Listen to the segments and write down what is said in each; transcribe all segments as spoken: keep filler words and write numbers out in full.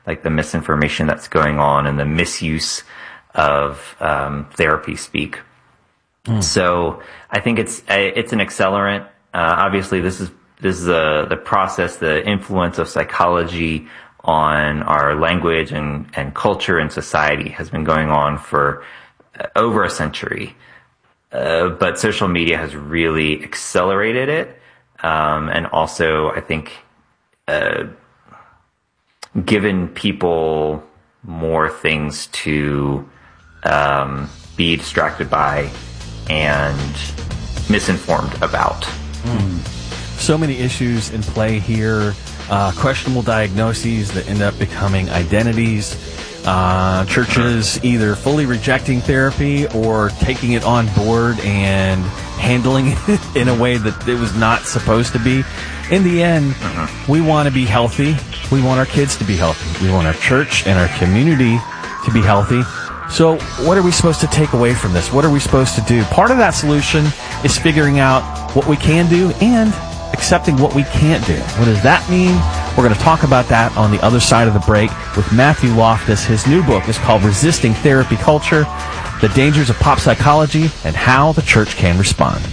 like the misinformation that's going on and the misuse of um, therapy speak. Mm. So I think it's it's an accelerant. Uh, obviously, this is this is a, the process, the influence of psychology on our language and, and culture and society has been going on for over a century. Uh, but social media has really accelerated it. Um, and also, I think, uh, given people more things to um, be distracted by and misinformed about. Mm. So many issues in play here. Uh, questionable diagnoses that end up becoming identities. Uh, churches either fully rejecting therapy or taking it on board and handling it in a way that it was not supposed to be. In the end, mm-hmm. we want to be healthy. We want our kids to be healthy. We want our church and our community to be healthy. So what are we supposed to take away from this? What are we supposed to do? Part of that solution is figuring out what we can do and accepting what we can't do. What does that mean? We're going to talk about that on the other side of the break with Matthew Loftus. His new book is called Resisting Therapy Culture, The Dangers of Pop Psychology and How the Church Can Respond.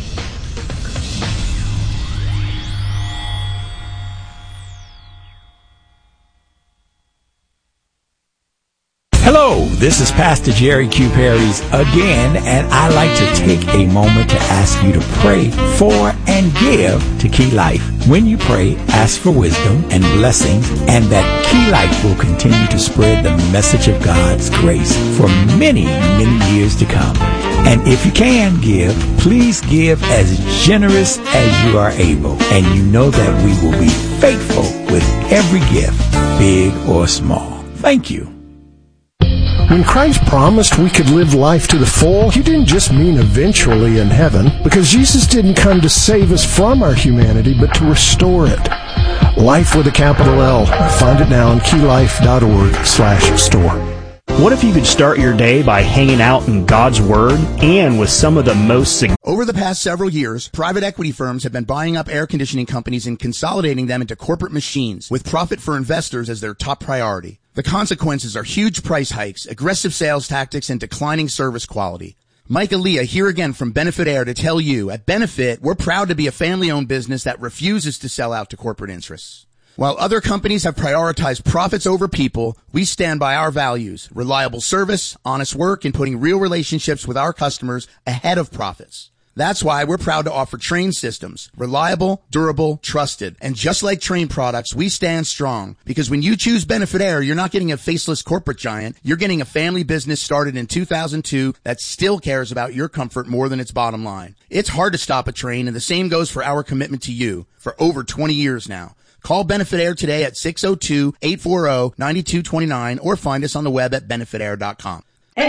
Hello, this is Pastor Jerry Q. Perry's again, and I like to take a moment to ask you to pray for and give to Key Life. When you pray, ask for wisdom and blessings, and that Key Life will continue to spread the message of God's grace for many, many years to come. And if you can give, please give as generous as you are able, and you know that we will be faithful with every gift, big or small. Thank you. When Christ promised we could live life to the full, he didn't just mean eventually in heaven, because Jesus didn't come to save us from our humanity, but to restore it. Life with a capital L. Find it now on keylife.org slash store. What if you could start your day by hanging out in God's Word and with some of the most significant... Over the past several years, private equity firms have been buying up air conditioning companies and consolidating them into corporate machines, with profit for investors as their top priority. The consequences are huge price hikes, aggressive sales tactics, and declining service quality. Mike Aaliyah here again from Benefit Air to tell you, at Benefit, we're proud to be a family-owned business that refuses to sell out to corporate interests. While other companies have prioritized profits over people, we stand by our values, reliable service, honest work, and putting real relationships with our customers ahead of profits. That's why we're proud to offer Trane systems, reliable, durable, trusted. And just like Trane products, we stand strong, because when you choose Benefit Air, you're not getting a faceless corporate giant. You're getting a family business started in two thousand two that still cares about your comfort more than its bottom line. It's hard to stop a Trane, and the same goes for our commitment to you for over twenty years now. Call Benefit Air today at six oh two, eight four zero, nine two two nine or find us on the web at benefit air dot com.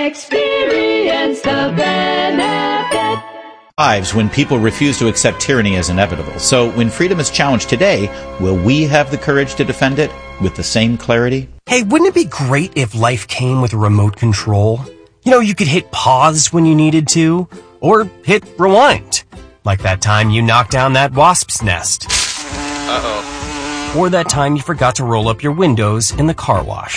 Experience the benefit. Lives when people refuse to accept tyranny as inevitable. So when freedom is challenged today, will we have the courage to defend it with the same clarity? Hey, wouldn't it be great if life came with a remote control? You know, you could hit pause when you needed to, or hit rewind. Like that time you knocked down that wasp's nest. Uh-oh. Or that time you forgot to roll up your windows in the car wash.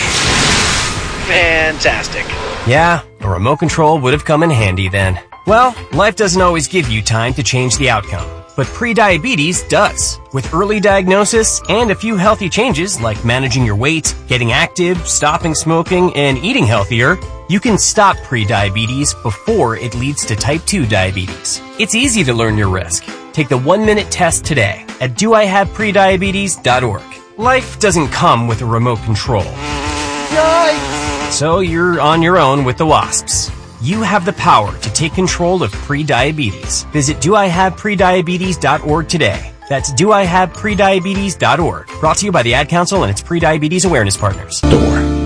Fantastic. Yeah, a remote control would have come in handy then. Well, life doesn't always give you time to change the outcome, but prediabetes does. With early diagnosis and a few healthy changes like managing your weight, getting active, stopping smoking, and eating healthier, you can stop prediabetes before it leads to type two diabetes. It's easy to learn your risk. Take the one-minute test today at do I have prediabetes dot org. Life doesn't come with a remote control. Yikes! So you're on your own with the wasps. You have the power to take control of prediabetes. Visit do I have prediabetes dot org today. That's do I have prediabetes dot org. Brought to you by the Ad Council and its Prediabetes Awareness Partners. Door.